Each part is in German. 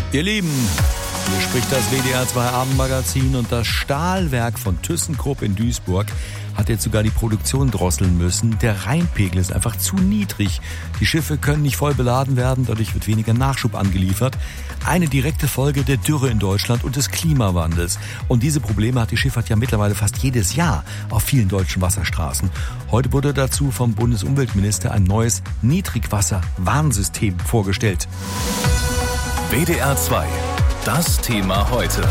Ihr Lieben, hier spricht das WDR 2 Abendmagazin und das Stahlwerk von ThyssenKrupp in Duisburg hat jetzt sogar die Produktion drosseln müssen. Der Rheinpegel ist einfach zu niedrig. Die Schiffe können nicht voll beladen werden, dadurch wird weniger Nachschub angeliefert. Eine direkte Folge der Dürre in Deutschland und des Klimawandels. Und diese Probleme hat die Schifffahrt ja mittlerweile fast jedes Jahr auf vielen deutschen Wasserstraßen. Heute wurde dazu vom Bundesumweltminister ein neues Niedrigwasser-Warnsystem vorgestellt. WDR 2, das Thema heute.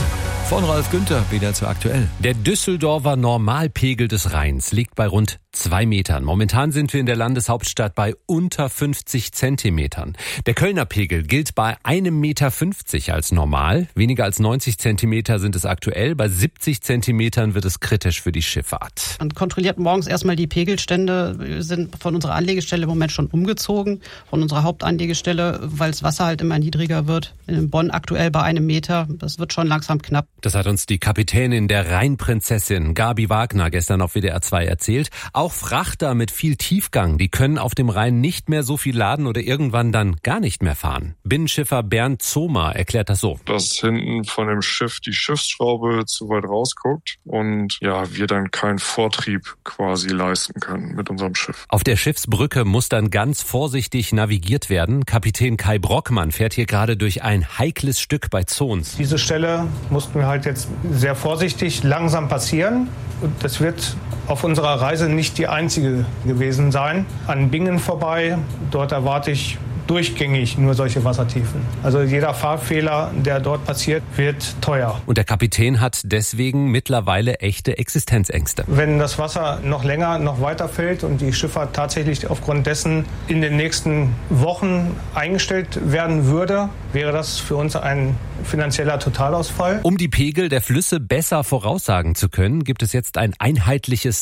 Von Ralf Günther, WDR 2 aktuell. Der Düsseldorfer Normalpegel des Rheins liegt bei rund 2 Metern. Momentan sind wir in der Landeshauptstadt bei unter 50 Zentimetern. Der Kölner Pegel gilt bei 1,50 Meter als normal. Weniger als 90 Zentimeter sind es aktuell. Bei 70 Zentimetern wird es kritisch für die Schifffahrt. Man kontrolliert morgens erstmal die Pegelstände. Wir sind von unserer Anlegestelle im Moment schon umgezogen, von unserer Hauptanlegestelle, weil das Wasser halt immer niedriger wird. In Bonn aktuell bei 1 Meter. Das wird schon langsam knapp. Das hat uns die Kapitänin der Rheinprinzessin Gabi Wagner gestern auf WDR 2 erzählt. Auch Frachter mit viel Tiefgang, die können auf dem Rhein nicht mehr so viel laden oder irgendwann dann gar nicht mehr fahren. Binnenschiffer Bernd Zomer erklärt das so. Dass hinten von dem Schiff die Schiffsschraube zu weit rausguckt und wir dann keinen Vortrieb quasi leisten können mit unserem Schiff. Auf der Schiffsbrücke muss dann ganz vorsichtig navigiert werden. Kapitän Kai Brockmann fährt hier gerade durch ein heikles Stück bei Zons. Diese Stelle mussten wir halt jetzt sehr vorsichtig langsam passieren. Und das wird auf unserer Reise nicht die einzige gewesen sein. An Bingen vorbei, dort erwarte ich durchgängig nur solche Wassertiefen. Also jeder Fahrfehler, der dort passiert, wird teuer. Und der Kapitän hat deswegen mittlerweile echte Existenzängste. Wenn das Wasser noch länger, noch weiter fällt und die Schifffahrt tatsächlich aufgrund dessen in den nächsten Wochen eingestellt werden würde, wäre das für uns ein finanzieller Totalausfall. Um die Pegel der Flüsse besser voraussagen zu können, gibt es jetzt ein einheitliches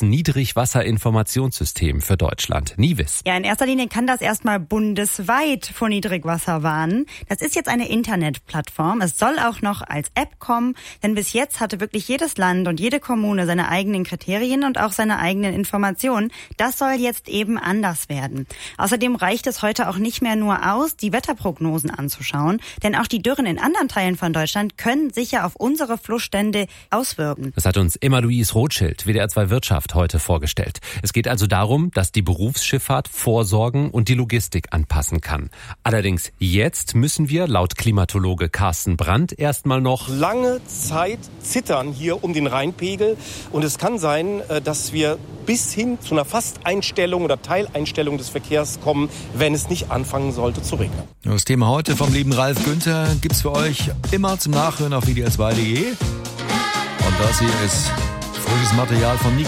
Niedrigwasserinformationssystem für Deutschland. NIWIS. Ja, in erster Linie kann das erstmal bundesweit vor Niedrigwasser warnen. Das ist jetzt eine Internetplattform. Es soll auch noch als App kommen, denn bis jetzt hatte wirklich jedes Land und jede Kommune seine eigenen Kriterien und auch seine eigenen Informationen. Das soll jetzt eben anders werden. Außerdem reicht es heute auch nicht mehr nur aus, die Wetterprognosen anzuschauen, denn auch die Dürren in anderen Teilen von Deutschland können sich ja auf unsere Flussstände auswirken. Das hat uns Emma-Louise Rothschild, WDR 2 Wirtschaft, heute vorgestellt. Es geht also darum, dass die Berufsschifffahrt vorsorgen und die Logistik anpassen kann. Allerdings jetzt müssen wir, laut Klimatologe Carsten Brandt, erstmal noch lange Zeit zittern hier um den Rheinpegel. Und es kann sein, dass wir bis hin zu einer Fasteinstellung oder Teileinstellung des Verkehrs kommen, wenn es nicht anfangen sollte zu regnen. Das Thema heute vom lieben Ralf Günther gibt's für euch immer zum Nachhören auf WDR2.de. Und das hier ist frisches Material von Nico.